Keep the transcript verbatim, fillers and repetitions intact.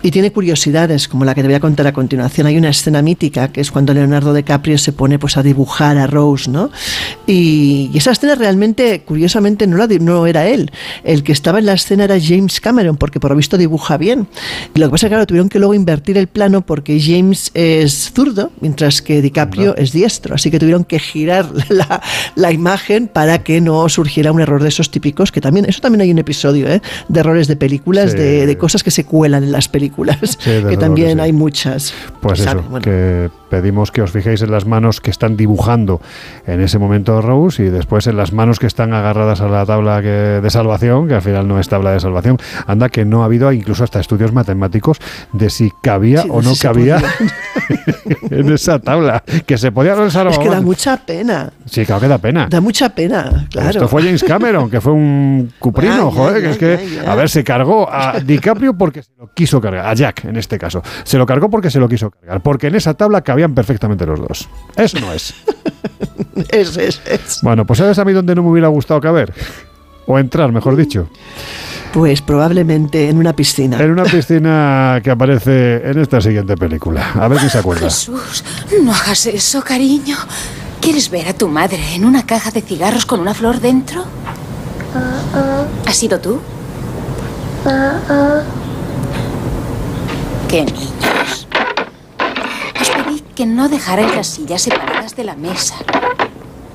Y tiene curiosidades, como la que te voy a contar a continuación. Hay una escena mítica, que es cuando Leonardo DiCaprio se pone pues a dibujar a Rose, ¿no? Y, y esa escena realmente, curiosamente, no, la, no era él. El que estaba en la escena era James Cameron, porque por lo visto dibuja bien. Y lo que pasa es que, claro, tuvieron que luego invertir el plano porque James es zurdo, mientras que DiCaprio no. es diestro. Así que tuvieron que girar la, la imagen para que no surgiera un error de esos típicos, que también, eso también hay un episodio, ¿eh? De errores de películas, sí. de, de cosas que se cuelan en las películas, sí, que también que sí. hay muchas. Pues eso, bueno. que pedimos que os fijéis en las manos que están dibujando en ese momento Rose y después en las manos que están agarradas a la tabla que, de salvación, que al final no es tabla de salvación. Anda que no ha habido incluso hasta estudios matemáticos de si cabía sí, o no, no cabía en esa tabla, que se podía haber salvado. Es que da mucha pena. Sí, claro que da pena. Da mucha pena, claro. Esto fue James Cameron, que fue un cuprino, ya, joder, ya, que es que, ya, ya. a ver, se cargó a DiCaprio porque se lo quiso cargar, a Jack en este caso. Se lo cargó porque se lo quiso cargar, porque en esa tabla cabían perfectamente los dos. Eso no es. es, es, es. Bueno, pues ¿sabes a mí dónde no me hubiera gustado caber? O entrar, mejor dicho. Pues probablemente en una piscina. En una piscina que aparece en esta siguiente película. A ver quién se acuerda. Jesús, no hagas eso, cariño. ¿Quieres ver a tu madre en una caja de cigarros con una flor dentro? ¿Has sido tú? ¡Qué niños! Os pedí que no dejarais las sillas separadas de la mesa.